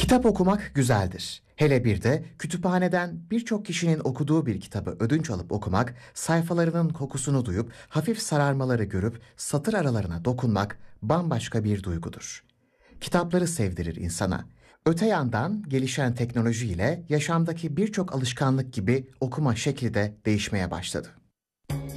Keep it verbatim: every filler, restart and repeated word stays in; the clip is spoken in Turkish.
Kitap okumak güzeldir. Hele bir de kütüphaneden birçok kişinin okuduğu bir kitabı ödünç alıp okumak, sayfalarının kokusunu duyup hafif sararmaları görüp satır aralarına dokunmak bambaşka bir duygudur. Kitapları sevdirir insana. Öte yandan gelişen teknolojiyle yaşamdaki birçok alışkanlık gibi okuma şekli de değişmeye başladı.